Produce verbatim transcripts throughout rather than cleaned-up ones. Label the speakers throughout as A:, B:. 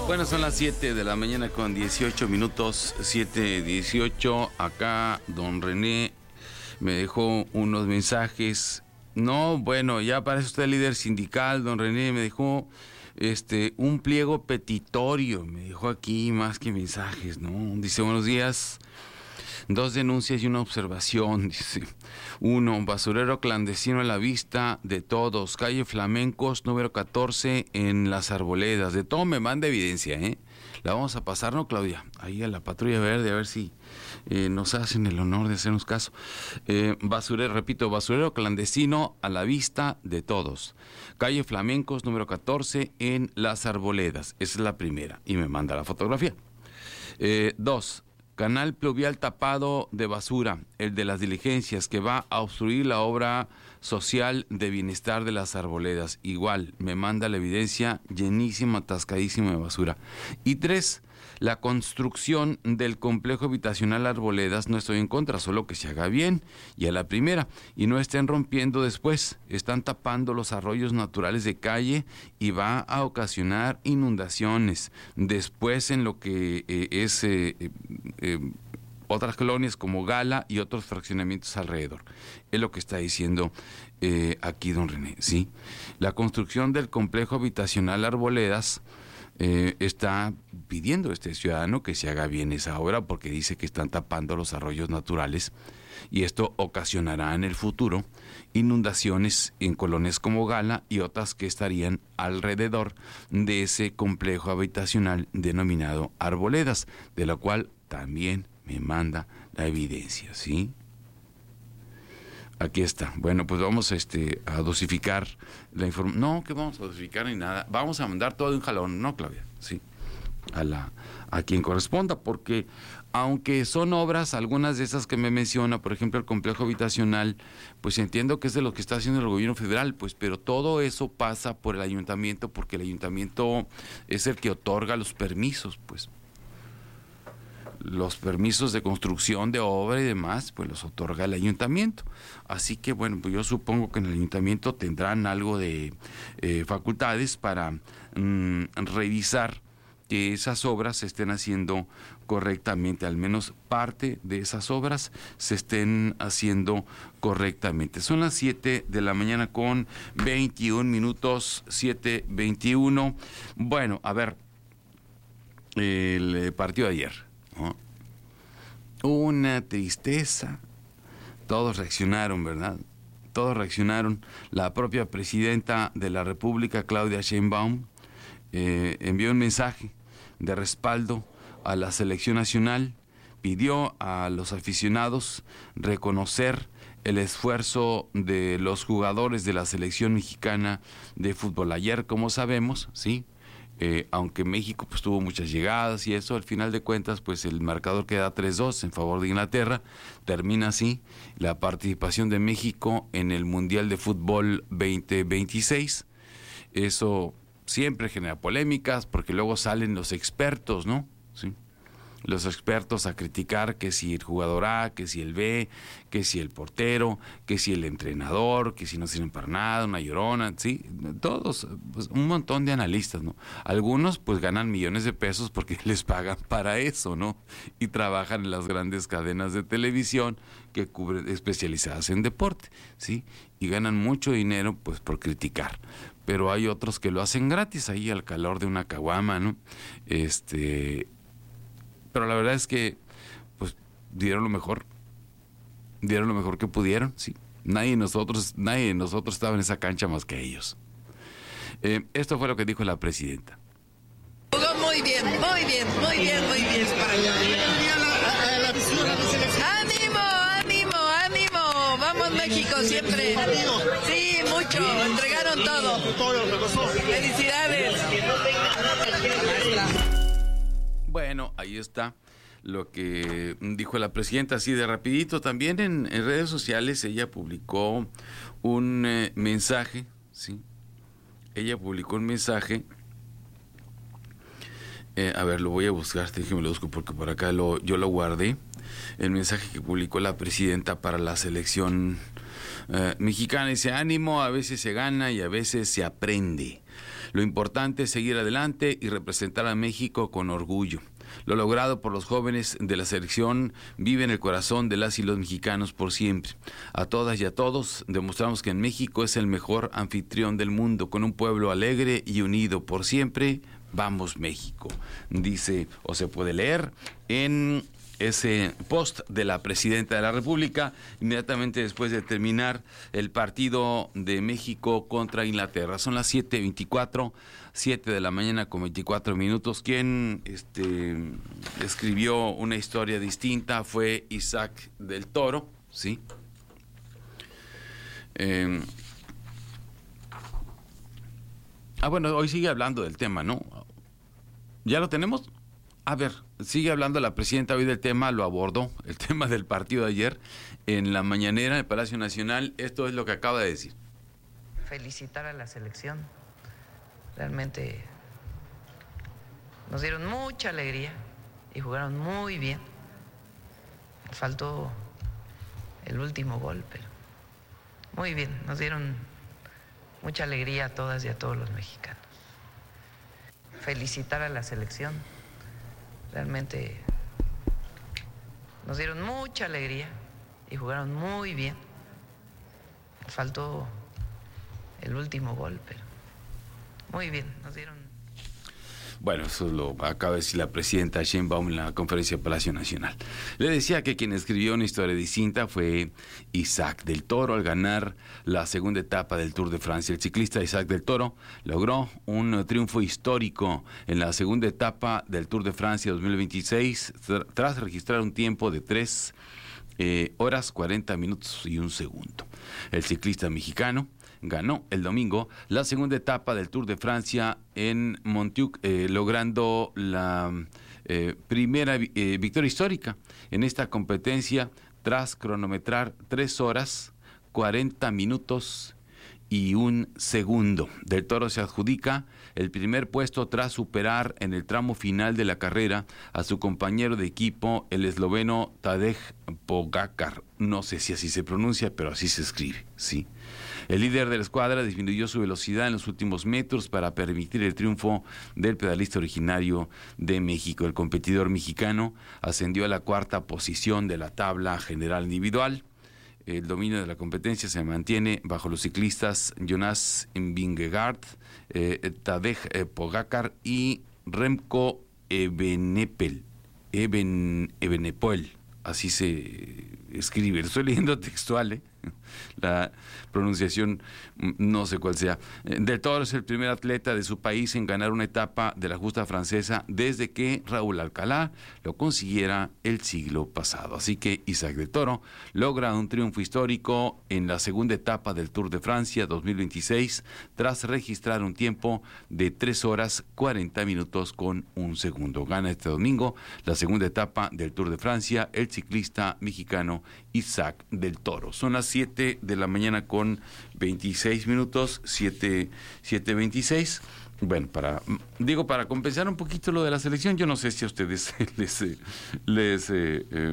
A: Bueno, son las siete de la mañana con dieciocho minutos, siete dieciocho. Acá don René me dejó unos mensajes. No, bueno, ya parece usted líder sindical, don René, me dejó este un pliego petitorio, me dejó aquí más que mensajes, ¿no? Dice, buenos días. Dos denuncias y una observación, dice. Uno, basurero clandestino a la vista de todos, calle Flamencos, número catorce, en Las Arboledas. De todo me manda evidencia, ¿eh? La vamos a pasar, ¿no, Claudia? Ahí a la patrulla verde, a ver si eh, nos hacen el honor de hacernos caso. Eh, basurero, repito, basurero clandestino a la vista de todos. Calle Flamencos, número catorce, en Las Arboledas. Esa es la primera, y me manda la fotografía. Eh, dos, canal pluvial tapado de basura, el de las diligencias, que va a obstruir la obra social de bienestar de Las Arboledas. Igual, me manda la evidencia llenísima, atascadísima de basura. Y tres, la construcción del complejo habitacional Arboledas, no estoy en contra, solo que se haga bien, y a la primera, y no estén rompiendo después. Están tapando los arroyos naturales de calle y va a ocasionar inundaciones. Después en lo que eh, es eh, eh, otras colonias como Gala y otros fraccionamientos alrededor. Es lo que está diciendo eh, aquí don René, ¿sí? La construcción del complejo habitacional Arboledas Eh, está pidiendo este ciudadano que se haga bien esa obra porque dice que están tapando los arroyos naturales y esto ocasionará en el futuro inundaciones en colonias como Gala y otras que estarían alrededor de ese complejo habitacional denominado Arboledas, de la cual también me manda la evidencia, ¿sí? Aquí está. Bueno, pues vamos este, a dosificar la información. No, que vamos a dosificar ni nada. Vamos a mandar todo de un jalón, ¿no, Claudia? Sí. A, la, a quien corresponda, porque aunque son obras, algunas de esas que me menciona, por ejemplo, el complejo habitacional, pues entiendo que es de lo que está haciendo el gobierno federal, pues, pero todo eso pasa por el ayuntamiento, porque el ayuntamiento es el que otorga los permisos, pues. Los permisos de construcción de obra y demás, pues los otorga el ayuntamiento. Así que, bueno, pues yo supongo que en el ayuntamiento tendrán algo de eh, facultades para mm, revisar que esas obras se estén haciendo correctamente, al menos parte de esas obras se estén haciendo correctamente. Son las siete de la mañana con veintiún minutos, siete veintiuno. Bueno, a ver, el partido de ayer. ¿No? Una tristeza. Todos reaccionaron, ¿verdad? Todos reaccionaron. La propia presidenta de la República, Claudia Sheinbaum, eh, envió un mensaje de respaldo a la selección nacional. Pidió a los aficionados reconocer el esfuerzo de los jugadores de la selección mexicana de fútbol. Ayer, como sabemos, sí, Eh, aunque México pues tuvo muchas llegadas y eso, al final de cuentas pues el marcador queda tres dos en favor de Inglaterra. Termina así la participación de México en el Mundial de Fútbol veinte veintiséis. Eso siempre genera polémicas porque luego salen los expertos, ¿no? Sí. Los expertos a criticar que si el jugador A, que si el B, que si el portero, que si el entrenador, que si no sirven para nada, una llorona, sí, todos, pues, un montón de analistas, ¿no? Algunos pues ganan millones de pesos porque les pagan para eso, ¿no? Y trabajan en las grandes cadenas de televisión que cubren, especializadas en deporte, ¿sí? Y ganan mucho dinero pues por criticar. Pero hay otros que lo hacen gratis ahí al calor de una caguama, ¿no? Este... Pero la verdad es que pues dieron lo mejor, dieron lo mejor que pudieron, sí. Nadie de nosotros, nadie de nosotros estaba en esa cancha más que ellos. Eh, esto fue lo que dijo la presidenta.
B: Jugó muy bien, muy bien, muy bien, muy bien. ¡Ánimo, ánimo, ánimo! ¡Vamos México siempre! Sí, mucho, entregaron todo. ¡Felicidades!
A: Bueno, ahí está lo que dijo la presidenta, así de rapidito. También en, en redes sociales ella publicó un eh, mensaje, ¿sí? Ella publicó un mensaje, eh, a ver, lo voy a buscar, déjeme lo busco porque por acá lo, yo lo guardé, el mensaje que publicó la presidenta para la selección eh, mexicana. Dice, ánimo, a veces se gana y a veces se aprende. Lo importante es seguir adelante y representar a México con orgullo. Lo logrado por los jóvenes de la selección vive en el corazón de las y los mexicanos por siempre. A todas y a todos demostramos que en México es el mejor anfitrión del mundo, con un pueblo alegre y unido por siempre. Vamos México, dice, o se puede leer en ese post de la presidenta de la República, inmediatamente después de terminar el partido de México contra Inglaterra. Son las siete veinticuatro, siete de la mañana con veinticuatro minutos. Quien este, escribió una historia distinta fue Isaac del Toro, ¿sí? Eh, ah, bueno, hoy sigue hablando del tema, ¿no? ¿Ya lo tenemos? A ver, sigue hablando la presidenta hoy del tema, lo abordó, el tema del partido de ayer en la mañanera en el Palacio Nacional. Esto es lo que acaba de decir.
C: Felicitar a la selección. Realmente nos dieron mucha alegría y jugaron muy bien. Faltó el último gol, pero muy bien. Nos dieron mucha alegría a todas y a todos los mexicanos. Felicitar a la selección. Realmente nos dieron mucha alegría y jugaron muy bien. Faltó el último gol, pero muy bien, nos dieron...
A: Bueno, eso lo acaba de decir la presidenta Sheinbaum en la conferencia de Palacio Nacional. Le decía que quien escribió una historia distinta fue Isaac del Toro al ganar la segunda etapa del Tour de Francia. El ciclista Isaac del Toro logró un triunfo histórico en la segunda etapa del Tour de Francia dos mil veintiséis tr- tras registrar un tiempo de tres eh, horas cuarenta minutos y un segundo. El ciclista mexicano ganó el domingo la segunda etapa del Tour de Francia en Montjuic, eh, logrando la eh, primera eh, victoria histórica en esta competencia tras cronometrar tres horas, cuarenta minutos y un segundo. Del Toro se adjudica el primer puesto tras superar en el tramo final de la carrera a su compañero de equipo, el esloveno Tadej Pogačar. No sé si así se pronuncia, pero así se escribe, sí. El líder de la escuadra disminuyó su velocidad en los últimos metros para permitir el triunfo del pedalista originario de México. El competidor mexicano ascendió a la cuarta posición de la tabla general individual. El dominio de la competencia se mantiene bajo los ciclistas Jonas Vingegaard, eh, Tadej eh, Pogačar y Remco Evenepoel. Even, Evenepoel, así se escribe. Lo estoy leyendo textual, ¿eh? La pronunciación no sé cuál sea. Del Toro es el primer atleta de su país en ganar una etapa de la justa francesa desde que Raúl Alcalá lo consiguiera el siglo pasado. Así que Isaac del Toro logra un triunfo histórico en la segunda etapa del Tour de Francia dos mil veintiséis tras registrar un tiempo de tres horas cuarenta minutos con un segundo. Gana este domingo la segunda etapa del Tour de Francia el ciclista mexicano Isaac del Toro. Son las siete de la mañana con veintiséis minutos, siete veintiséis. Bueno, para digo para compensar un poquito lo de la selección, yo no sé si a ustedes les les eh, eh,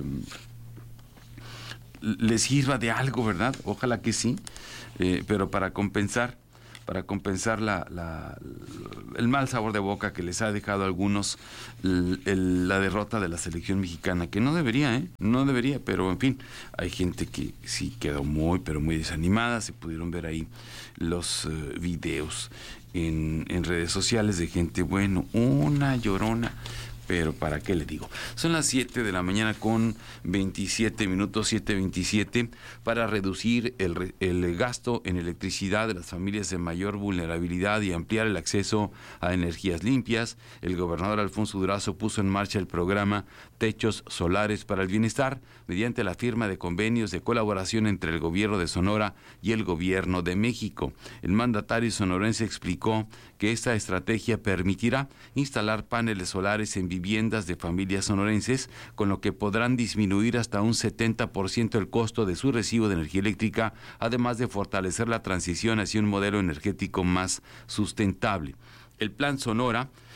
A: les sirva de algo, ¿verdad? Ojalá que sí, eh, pero para compensar para compensar la, la, el mal sabor de boca que les ha dejado a algunos el, el, la derrota de la selección mexicana, que no debería, ¿eh? No debería, pero en fin, hay gente que sí quedó muy, pero muy desanimada. Se pudieron ver ahí los uh, videos en, en redes sociales de gente, bueno, una llorona. Pero ¿para qué le digo? Son las siete de la mañana con veintisiete minutos, siete veintisiete, para reducir el, el gasto en electricidad de las familias de mayor vulnerabilidad y ampliar el acceso a energías limpias. El gobernador Alfonso Durazo puso en marcha el programa Techos Solares para el Bienestar, mediante la firma de convenios de colaboración entre el gobierno de Sonora y el gobierno de México. El mandatario sonorense explicó que esta estrategia permitirá instalar paneles solares en viviendas de familias sonorenses, con lo que podrán disminuir hasta un setenta por ciento el costo de su recibo de energía eléctrica, además de fortalecer la transición hacia un modelo energético más sustentable. El Plan Sonora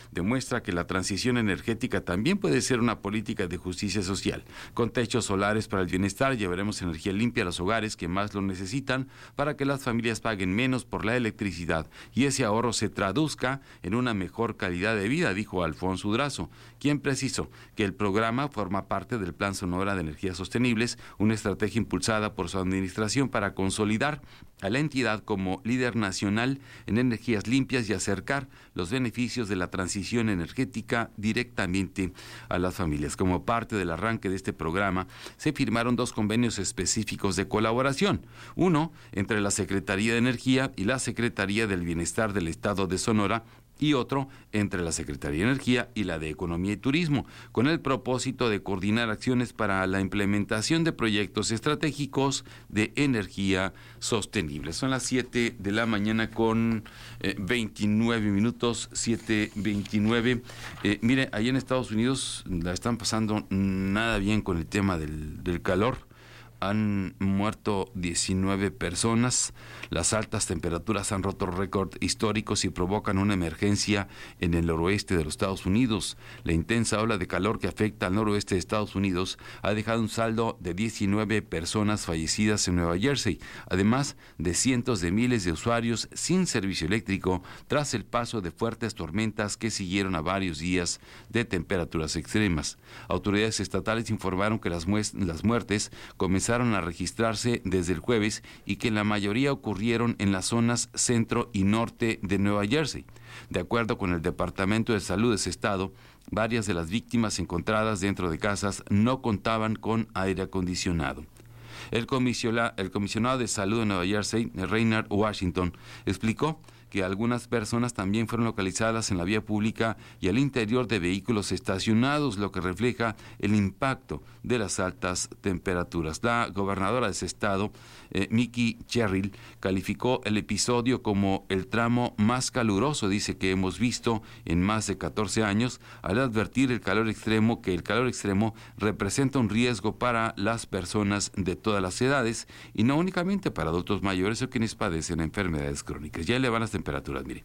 A: demuestra que la transición energética también puede ser una política de justicia social. Con techos solares para el bienestar, llevaremos energía limpia a los hogares que más lo necesitan para que las familias paguen menos por la electricidad y ese ahorro se traduzca en una mejor calidad de vida, dijo Alfonso Durazo, quien precisó que el programa forma parte del Plan Sonora de Energías Sostenibles, una estrategia impulsada por su administración para consolidar a la entidad como líder nacional en energías limpias y acercar los beneficios de la transición energética directamente a las familias. Como parte del arranque de este programa, se firmaron dos convenios específicos de colaboración. Uno entre la Secretaría de Energía y la Secretaría del Bienestar del Estado de Sonora, y otro entre la Secretaría de Energía y la de Economía y Turismo, con el propósito de coordinar acciones para la implementación de proyectos estratégicos de energía sostenible. Son las siete de la mañana con eh, veintinueve minutos, siete veintinueve. Eh, mire, ahí en Estados Unidos la están pasando nada bien con el tema del, del calor. Han muerto diecinueve personas. Las altas temperaturas han roto récords históricos y provocan una emergencia en el noroeste de los Estados Unidos. La intensa ola de calor que afecta al noroeste de Estados Unidos ha dejado un saldo de diecinueve personas fallecidas en Nueva Jersey, además de cientos de miles de usuarios sin servicio eléctrico tras el paso de fuertes tormentas que siguieron a varios días de temperaturas extremas. Autoridades estatales informaron que las, muest- las muertes comenzaron a registrarse desde el jueves y que la mayoría ocurrieron en las zonas centro y norte de Nueva Jersey. De acuerdo con el Departamento de Salud de ese estado, varias de las víctimas encontradas dentro de casas no contaban con aire acondicionado. El comisionado, el comisionado de Salud de Nueva Jersey, Reinhard Washington, explicó que algunas personas también fueron localizadas en la vía pública y al interior de vehículos estacionados, lo que refleja el impacto de las altas temperaturas. La gobernadora de ese estado, eh, Mickey Sherrill, calificó el episodio como el tramo más caluroso, dice, que hemos visto en más de catorce años, al advertir el calor extremo que el calor extremo representa un riesgo para las personas de todas las edades y no únicamente para adultos mayores o quienes padecen enfermedades crónicas. Ya elevan las temperaturas, mire.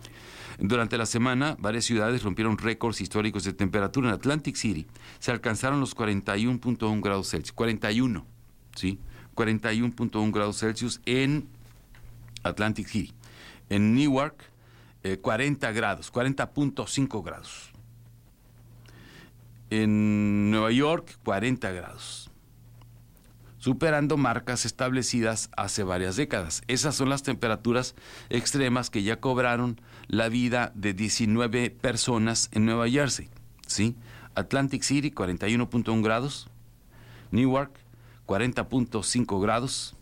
A: Durante la semana, varias ciudades rompieron récords históricos de temperatura. En Atlantic City se alcanzaron los cuarenta y uno punto uno grados Celsius. cuarenta y uno, ¿sí? cuarenta y uno punto uno grados Celsius en Atlantic City. En Newark, eh, cuarenta grados, cuarenta punto cinco grados. En Nueva York, cuarenta grados. Superando marcas establecidas hace varias décadas. Esas son las temperaturas extremas que ya cobraron la vida de diecinueve personas en Nueva Jersey, ¿sí? Atlantic City, cuarenta y uno punto uno grados. Newark, cuarenta punto cinco grados.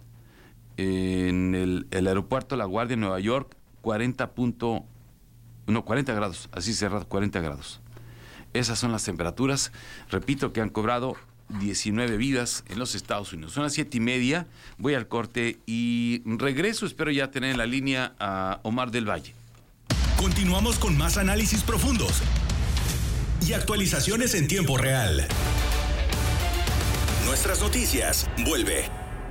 A: En el, el aeropuerto La Guardia en Nueva York, cuarenta. No, cuarenta grados, así cerrado, cuarenta grados. Esas son las temperaturas, repito, que han cobrado diecinueve vidas en los Estados Unidos. Son las siete y media, voy al corte y regreso. Espero ya tener en la línea a Omar del Valle.
D: Continuamos con más análisis profundos y actualizaciones en tiempo real. Nuestras noticias, vuelve.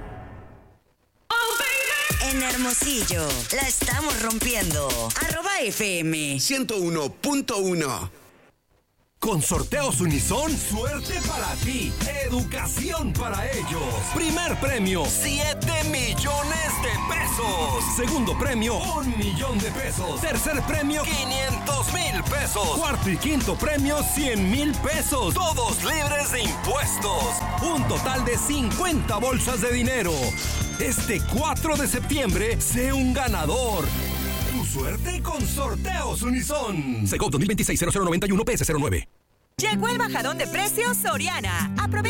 E: En Hermosillo, la estamos rompiendo. Arroba F M
F: ciento uno punto uno.
G: Con Sorteos Unison, suerte para ti, educación para ellos. Primer premio, siete millones de pesos. Segundo premio, un millón de pesos. Tercer premio, quinientos mil pesos. Cuarto y quinto premio, cien mil pesos. Todos libres de impuestos. Un total de cincuenta bolsas de dinero. Este cuatro de septiembre, sé un ganador. Tu suerte con Sorteos Unison.
H: Secop dos mil veintiséis cero cero noventa y uno P S cero nueve.
I: Llegó el bajadón de precios Soriana. Aprovecha